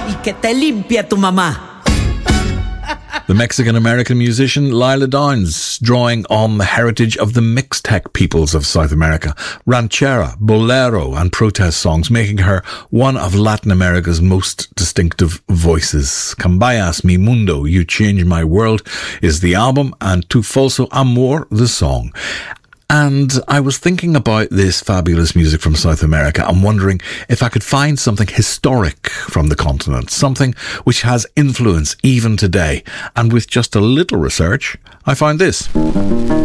y que te limpie tu mamá. The Mexican-American musician Lila Downs, drawing on the heritage of the Mixtec peoples of South America, ranchera, bolero and protest songs, making her one of Latin America's most distinctive voices. Cambias mi mundo, You Change My World is the album, and Tu Falso Amor, the song. And I was thinking about this fabulous music from South America and wondering if I could find something historic from the continent, something which has influence even today. And with just a little research, I found this.